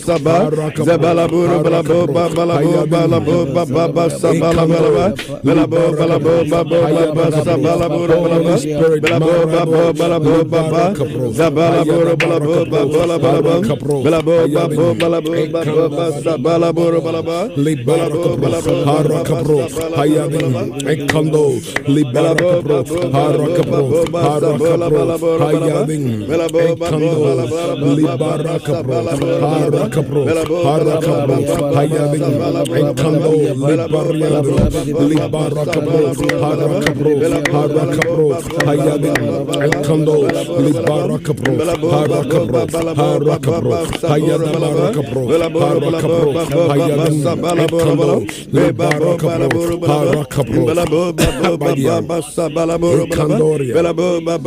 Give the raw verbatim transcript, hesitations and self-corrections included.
Saba, Zabalaburu, Balabo, Balabo, Balabo, Baba, Sabala, Balabo, Balabo, Baba, Sabalaburu, Balabo, Balabo, Balabo, Baba, Zabalaburu, Balabo, Balabo, Balabo, Babo, Balabo, Baba, Sabalaburu, Balaba, Libarabo, Balabo, Harakapro, Hayabin, Ekando, Libarabro, Harakapro, Harakapro, Hayabin, Ekando, Libarakapro, Harakapro, Harakapro, Hayabin, Ekando, Libariado, Libarakapro, Harakapro, Harakapro, Hayabin, Ekando, Libarakapro, Harakapro, Harakapro, Hayabin, Harakapro, Hayabin, Ekando, Libarakapro, Harakapro, Kandoria.